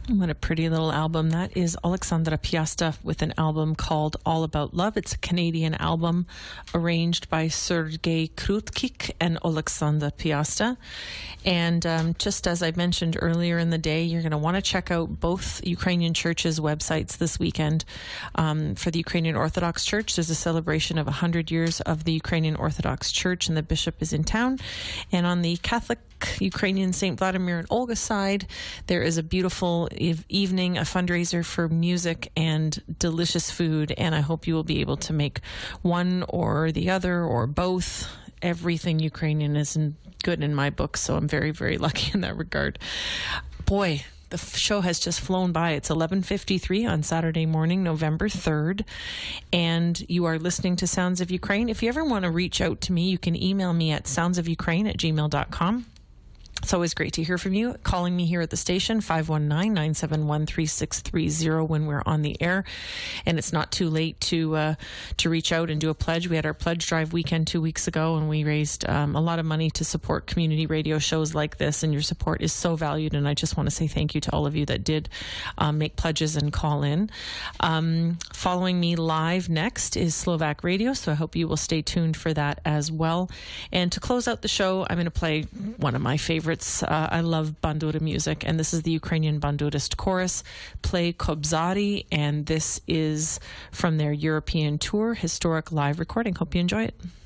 What a pretty little album. That is Alexandra Piasta with an album called All About Love. It's a Canadian album arranged by Sergei Krutkik and Alexandra Piasta. And just as I mentioned earlier in the day, you're going to want to check out both Ukrainian churches' websites this weekend. For the Ukrainian Orthodox Church, there's a celebration of 100 years of the Ukrainian Orthodox Church, and the bishop is in town. And on the Catholic Ukrainian St. Vladimir and Olga side, there is a beautiful evening, a fundraiser for music and delicious food, and I hope you will be able to make one or the other or both. Everything Ukrainian is good in my book, so I'm very, very lucky in that regard. Boy, the show has just flown by. It's 11:53 on Saturday morning, November 3rd, and you are listening to Sounds of Ukraine. If you ever want to reach out to me, you can email me at soundsofukraine@gmail.com. It's always great to hear from you. Calling me here at the station, 519-971-3630 when we're on the air. And it's not too late to reach out and do a pledge. We had our pledge drive weekend 2 weeks ago, and we raised a lot of money to support community radio shows like this. And your support is so valued. And I just want to say thank you to all of you that did make pledges and call in. Following me live next is Slovak Radio, so I hope you will stay tuned for that as well. And to close out the show, I'm going to play one of my favorites. I love Bandura music, and this is the Ukrainian Bandurist Chorus, Play Kobzari, and this is from their European tour, historic live recording. Hope you enjoy it.